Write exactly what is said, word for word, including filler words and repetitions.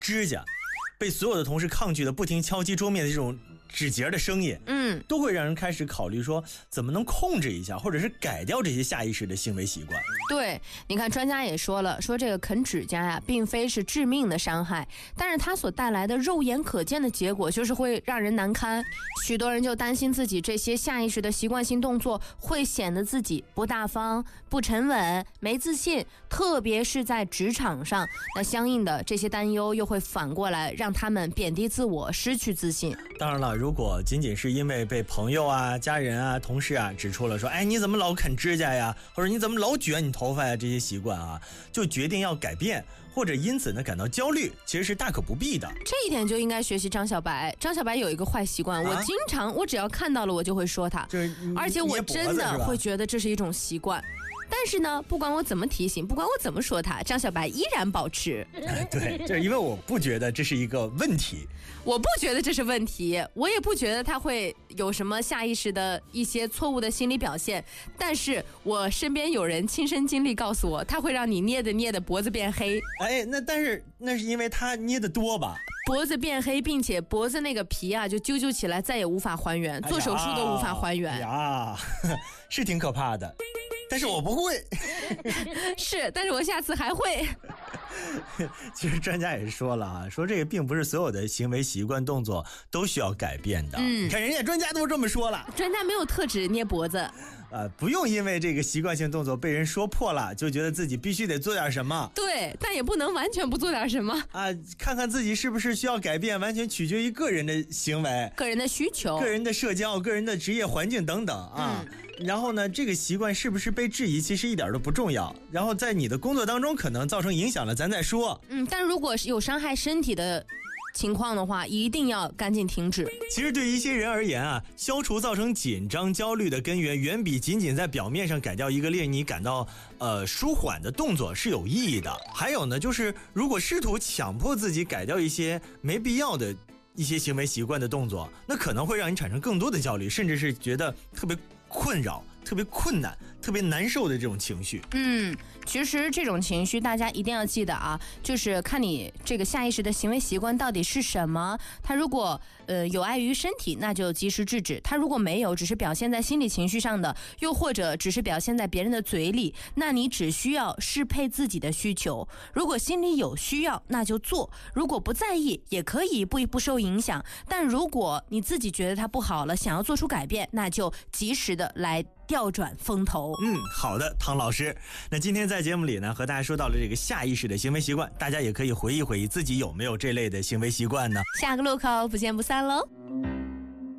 指甲，被所有的同事抗拒的不停敲击桌面的这种指节的声音， 嗯， 都会让人开始考虑说怎么能控制一下，或者是改掉这些下意识的行为习惯。 对，你看专家也说了，说这个啃指甲呀，并非是致命的伤害，但是它所带来的肉眼可见的结果就是会让人难堪。许多人就担心自己这些下意识的习惯性动作会显得自己不大方、不沉稳、没自信，特别是在职场上，那相应的这些担忧又会反过来让他们贬低自我，失去自信。 当然了，如果仅仅是因为被朋友啊、家人啊、同事啊指出了说，哎，你怎么老啃指甲呀，或者你怎么老卷你头发呀，这些习惯啊，就决定要改变，或者因此呢感到焦虑，其实是大可不必的。 这一点就应该学习张小白。张小白有一个坏习惯，啊、我经常我只要看到了我就会说他，而且我真的会觉得这是一种习惯。但是呢，不管我怎么提醒，不管我怎么说他，张小白依然保持。 对，这是因为我不觉得这是一个问题， 我不觉得这是问题，我也不觉得他会有什么下意识的一些错误的心理表现。但是我身边有人亲身经历告诉我，他会让你捏的捏的脖子变黑。 哎，那但是那是因为他捏的多吧？ 脖子变黑，并且脖子那个皮啊就揪揪起来，再也无法还原，做手术都无法还原。 哎呀，是挺可怕的。但是我不会是，但是我下次还会。 其实专家也是说了啊，说这个并不是所有的行为习惯动作都需要改变的。嗯，你看人家专家都这么说了， 专家没有特指捏脖子。 呃，不用因为这个习惯性动作被人说破了，就觉得自己必须得做点什么。 对，但也不能完全不做点什么啊！看看自己是不是需要改变，完全取决于个人的行为、 个人的需求、 个人的社交、个人的职业环境等等啊。嗯、然后呢，这个习惯是不是被质疑，其实一点都不重要。然后在你的工作当中可能造成影响了，咱再说。 嗯，但如果是有伤害身体的情况的话，一定要赶紧停止。 其实对于一些人而言啊，消除造成紧张焦虑的根源，远比仅仅在表面上改掉一个令你感到呃舒缓的动作是有意义的。还有呢，就是如果试图强迫自己改掉一些没必要的一些行为习惯的动作，那可能会让你产生更多的焦虑，甚至是觉得特别困扰、特别困难、特别难受的这种情绪。 嗯，其实这种情绪大家一定要记得啊，就是看你这个下意识的行为习惯到底是什么。它如果呃有碍于身体，那就及时制止；它如果没有，只是表现在心理情绪上的，又或者只是表现在别人的嘴里，那你只需要适配自己的需求。如果心里有需要，那就做；如果不在意，也可以一步一步受影响。但如果你自己觉得它不好了，想要做出改变，那就及时的来调转风头。 嗯，好的，汤老师。那今天在节目里呢，和大家说到了这个下意识的行为习惯，大家也可以回忆回忆自己有没有这类的行为习惯呢？ 下个路口不见不散喽。